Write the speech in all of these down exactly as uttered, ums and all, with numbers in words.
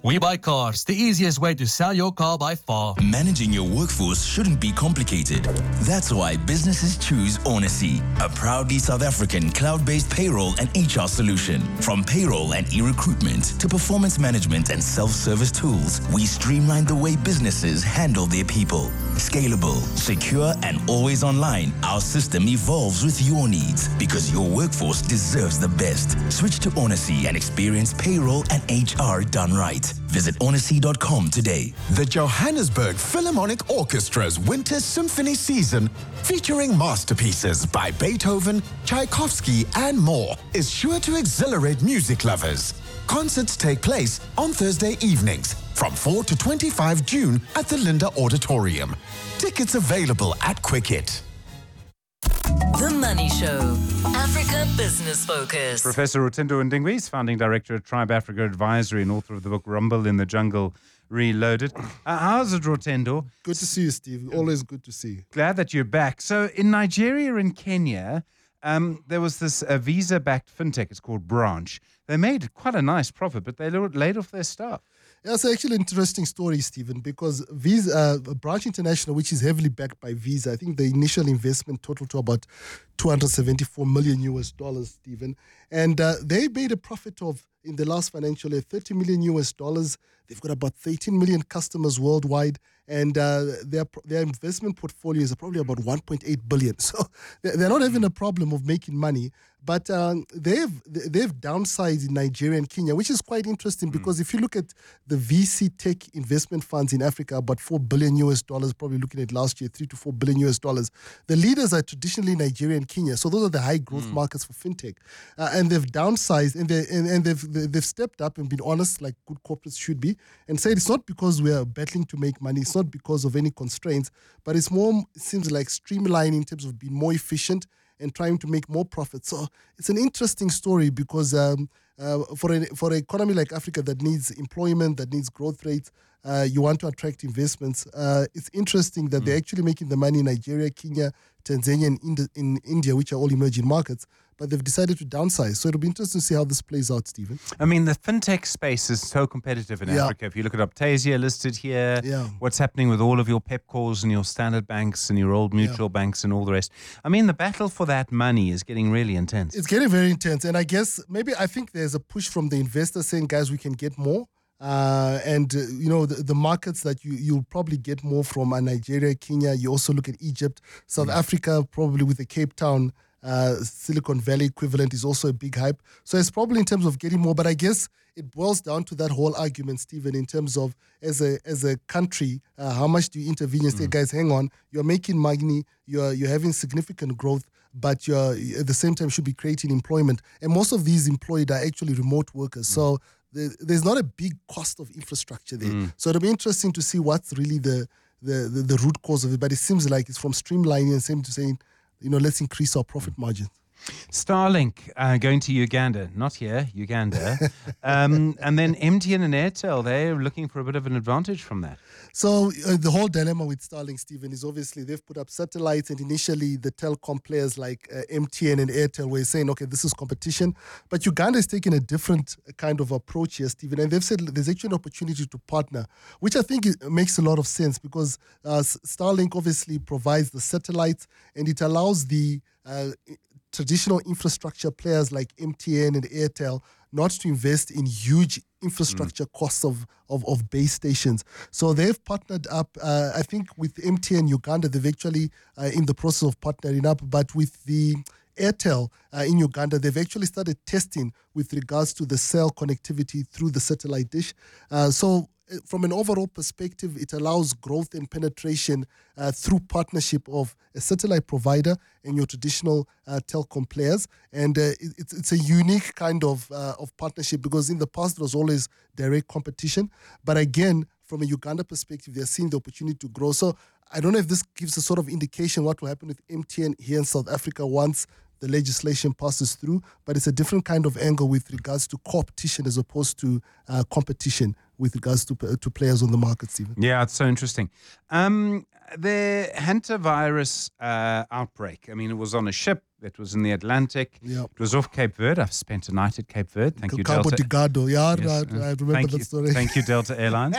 We Buy Cars, the easiest way to sell your car by far. Managing your workforce shouldn't be complicated. That's why businesses choose Onacy, a proudly South African cloud-based payroll and H R solution. From payroll and e-recruitment to performance management and self-service tools, we streamline the way businesses handle their people. Scalable, secure, and always online, our system evolves with your needs because your workforce deserves the best. Switch to Onacy and experience payroll and H R done right. Visit onacy dot com today. The Johannesburg Philharmonic Orchestra's Winter Symphony Season, featuring masterpieces by Beethoven, Tchaikovsky, and more, is sure to exhilarate music lovers. Concerts take place on Thursday evenings from four to twenty-five June at the Linda Auditorium. Tickets available at Quicket. The Money Show, Africa Business Focus. Professor Rotendo Ndingwis, founding director at Tribe Africa Advisory and author of the book Rumble in the Jungle Reloaded. Uh, how's it, Rotendo? Good to see you, Steve. Always good to see you. Glad that you're back. So in Nigeria and Kenya, um, there was this uh, Visa-backed fintech. It's called Branch. They made quite a nice profit, but they laid off their staff. Yeah, it's actually an interesting story, Stephen, because Visa, uh, Branch International, which is heavily backed by Visa, I think the initial investment totaled to about two hundred seventy-four million U S dollars, Stephen. And uh, they made a profit of, in the last financial year, thirty million U S dollars. They've got about thirteen million customers worldwide. And uh, their their investment portfolio is probably about one point eight billion. So they're not having a problem of making money. But um, they've they've downsized in Nigeria and Kenya, which is quite interesting because mm. if you look at the V C tech investment funds in Africa, about four billion U S dollars, probably looking at last year, three to four billion U S dollars. The leaders are traditionally Nigeria and Kenya, so those are the high growth mm. markets for fintech, uh, and they've downsized and they and, and they've they've stepped up and been honest, like good corporates should be, and said it's not because we are battling to make money, it's not because of any constraints, but it's more, it seems like streamlining in terms of being more efficient and trying to make more profit. So it's an interesting story because um, uh, for an for an economy like Africa that needs employment, that needs growth rates, uh, you want to attract investments. Uh, it's interesting that mm. they're actually making the money in Nigeria, Kenya, Tanzania, and in, in India, which are all emerging markets, but they've decided to downsize. So it'll be interesting to see how this plays out, Stephen. I mean, the fintech space is so competitive in yeah. Africa. If you look at Optasia listed here, yeah. what's happening with all of your Pepcors and your Standard Banks and your old mutual yeah. banks and all the rest. I mean, the battle for that money is getting really intense. It's getting very intense. And I guess maybe I think there's a push from the investors saying, guys, we can get more. Uh, and, uh, you know, the, the markets that you, you'll probably get more from are Nigeria, Kenya. You also look at Egypt, South mm. Africa, probably with the Cape Town, uh, Silicon Valley equivalent is also a big hype. So it's probably in terms of getting more. But I guess it boils down to that whole argument, Stephen, in terms of as a as a country, uh, how much do you intervene and say, mm. guys, hang on, you're making money, you're you're having significant growth, but you're at the same time should be creating employment. And most of these employed are actually remote workers. Mm. So there's not a big cost of infrastructure there. Mm. So it'll be interesting to see what's really the, the, the, the root cause of it. But it seems like it's from streamlining and same to saying, you know, let's increase our profit margins. Starlink uh, going to Uganda, not here, Uganda. um, and then M T N and Airtel, they're looking for a bit of an advantage from that. So uh, the whole dilemma with Starlink, Stephen, is obviously they've put up satellites, and initially the telecom players like uh, M T N and Airtel were saying, okay, this is competition. But Uganda is taking a different kind of approach here, Stephen, and they've said there's actually an opportunity to partner, which I think it makes a lot of sense because uh, Starlink obviously provides the satellites, and it allows the uh, traditional infrastructure players like M T N and Airtel not to invest in huge infrastructure mm. costs of, of, of base stations. So they've partnered up, uh, I think with M T N Uganda, they've actually uh, in the process of partnering up, but with the Airtel uh, in Uganda, they've actually started testing with regards to the cell connectivity through the satellite dish. Uh, so from an overall perspective, it allows growth and penetration uh, through partnership of a satellite provider and your traditional uh, telecom players. And uh, it, it's, it's a unique kind of, uh, of partnership because in the past, it was always direct competition. But again, from a Uganda perspective, they're seeing the opportunity to grow. So I don't know if this gives a sort of indication what will happen with M T N here in South Africa once the legislation passes through, but it's a different kind of angle with regards to competition as opposed to uh, competition with regards to uh, to players on the market, Stephen. Yeah, it's so interesting. Um, the hantavirus uh, outbreak, I mean, it was on a ship, It was in the Atlantic. Yeah. It was off Cape Verde. I've spent a night at Cape Verde. Thank you, Cabo Delta. Delgado. Yeah, Yes, right, uh, I remember thank that you, story. Thank you, Delta Airlines.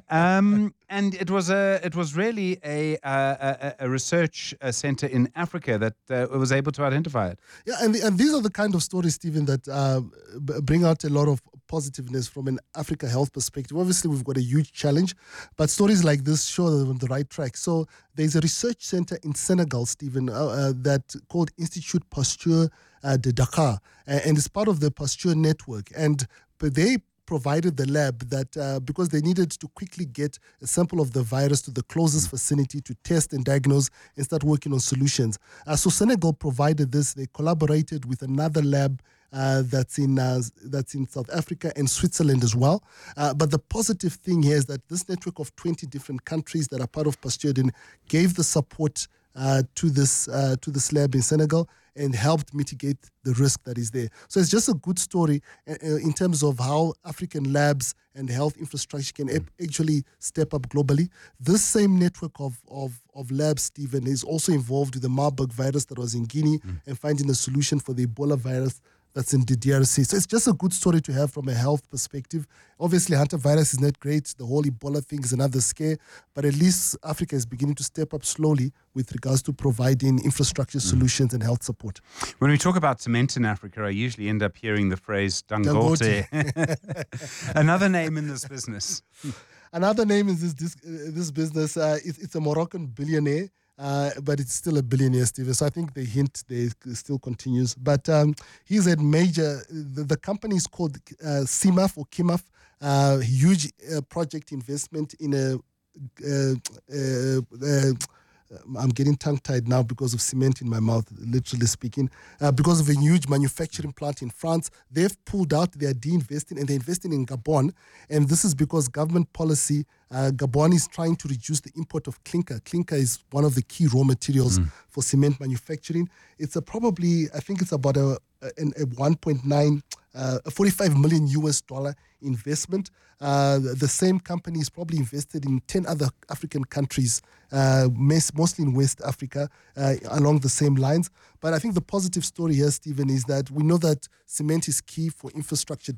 um, and it was a it was really a a, a research uh, center in Africa that uh, was able to identify it. Yeah, and the, and these are the kind of stories, Stephen, that uh, b- bring out a lot of positiveness from an Africa health perspective. Obviously, we've got a huge challenge, but stories like this show that we're on the right track. So there's a research center in Senegal, Stephen, uh, uh, that called Institute Pasteur uh, de Dakar, uh, and it's part of the Pasteur network. And but they provided the lab that uh, because they needed to quickly get a sample of the virus to the closest facility to test and diagnose and start working on solutions. Uh, so Senegal provided this. They collaborated with another lab uh, that's in uh, that's in South Africa and Switzerland as well. Uh, but the positive thing here is that this network of twenty different countries that are part of Pasteur gave the support uh, to this uh, to this lab in Senegal and helped mitigate the risk that is there. So it's just a good story uh, in terms of how African labs and health infrastructure can ap- actually step up globally. This same network of, of, of labs, Stephen, is also involved with the Marburg virus that was in Guinea mm. and finding a solution for the Ebola virus that's in the D R C. So it's just a good story to have from a health perspective. Obviously, hantavirus is not great. The whole Ebola thing is another scare. But at least Africa is beginning to step up slowly with regards to providing infrastructure mm. solutions and health support. When we talk about cement in Africa, I usually end up hearing the phrase Dangote. Dangote. Another name in this business. Another name in this this, uh, this business. Uh, it, it's a Moroccan billionaire. Uh, but it's still a billionaire, Stephen. So I think the hint there still continues. But um, he's a major, the, the company is called uh, C M A F or K I M A F, uh, huge uh, project investment in a, uh, uh, uh, I'm getting tongue-tied now because of cement in my mouth, literally speaking, uh, because of a huge manufacturing plant in France. They've pulled out, they are de-investing, and they're investing in Gabon. And this is because government policy, uh, Gabon is trying to reduce the import of clinker. Clinker is one of the key raw materials mm. for cement manufacturing. It's a probably, I think it's about a, a, a one point nine, uh, a forty-five million U S dollar investment. Uh, the same company is probably invested in ten other African countries, uh, mostly in West Africa, uh, along the same lines. But I think the positive story here, Stephen, is that we know that cement is key for infrastructure